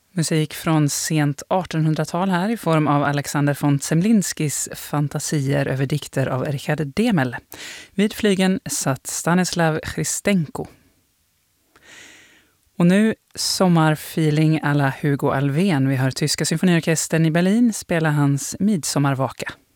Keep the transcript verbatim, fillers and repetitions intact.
Musik från sent artonhundratal här i form av Alexander von Zemlinskis fantasier över dikter av Richard Demel. Vid flygen satt Stanislav Christenko. Och nu sommarfeeling alla Hugo Alfvén. Vi hör Tyska symfoniorkestern i Berlin spela hans Midsommarvaka.